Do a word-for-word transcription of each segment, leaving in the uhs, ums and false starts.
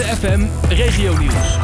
F M Regionieuws.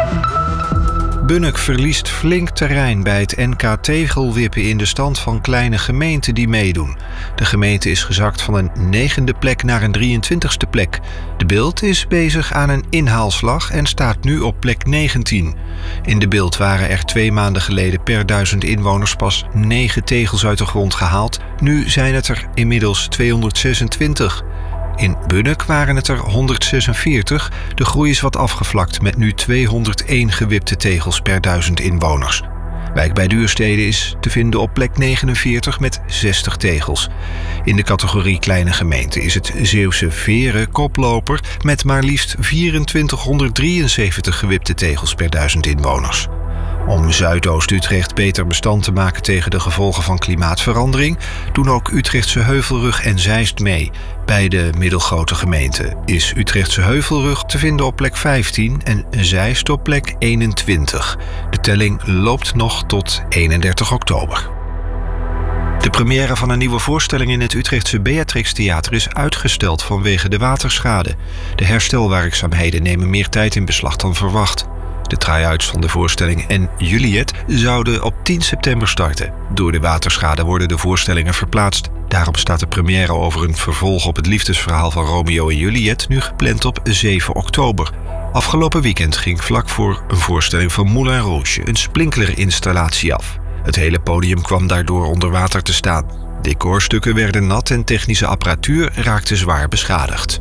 Bunnik verliest flink terrein bij het N K tegelwippen in de stand van kleine gemeenten die meedoen. De gemeente is gezakt van een negende plek naar een drieëntwintigste plek. De Bilt is bezig aan een inhaalslag en staat nu op plek negentien. In de Bilt waren er twee maanden geleden per duizend inwoners pas negen tegels uit de grond gehaald. Nu zijn het er inmiddels tweehonderdzesentwintig. In Bunnik waren het er honderdzesenveertig. De groei is wat afgevlakt met nu tweehonderdéén gewipte tegels per duizend inwoners. Wijk bij Duurstede is te vinden op plek negenenveertig met zestig tegels. In de categorie kleine gemeente is het Zeeuwse Veren koploper met maar liefst vierentwintighonderddrieënzeventig gewipte tegels per duizend inwoners. Om Zuidoost-Utrecht beter bestand te maken tegen de gevolgen van klimaatverandering doen ook Utrechtse Heuvelrug en Zeist mee. Bij de middelgrote gemeenten is Utrechtse Heuvelrug te vinden op plek vijftien en Zeist op plek eenentwintig. De telling loopt nog tot eenendertig oktober. De première van een nieuwe voorstelling in het Utrechtse Beatrix Theater is uitgesteld vanwege de waterschade. De herstelwerkzaamheden nemen meer tijd in beslag dan verwacht. De try-outs van de voorstelling en Juliet zouden op tien september starten. Door de waterschade worden de voorstellingen verplaatst. Daarom staat de première over een vervolg op het liefdesverhaal van Romeo en Juliet nu gepland op zeven oktober. Afgelopen weekend ging vlak voor een voorstelling van Moulin Rouge een sprinklerinstallatie af. Het hele podium kwam daardoor onder water te staan. Decorstukken werden nat en technische apparatuur raakte zwaar beschadigd.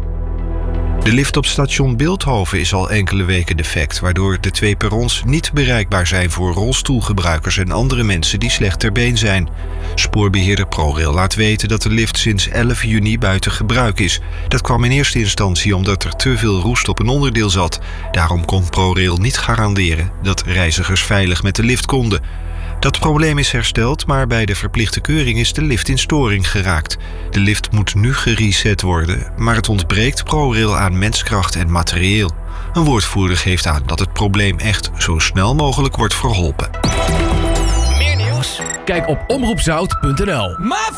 De lift op station Bilthoven is al enkele weken defect, waardoor de twee perrons niet bereikbaar zijn voor rolstoelgebruikers en andere mensen die slecht ter been zijn. Spoorbeheerder ProRail laat weten dat de lift sinds elf juni buiten gebruik is. Dat kwam in eerste instantie omdat er te veel roest op een onderdeel zat. Daarom kon ProRail niet garanderen dat reizigers veilig met de lift konden. Dat probleem is hersteld, maar bij de verplichte keuring is de lift in storing geraakt. De lift moet nu gereset worden, maar het ontbreekt ProRail aan menskracht en materieel. Een woordvoerder geeft aan dat het probleem echt zo snel mogelijk wordt verholpen. Meer nieuws? Kijk op omroep zout punt n l.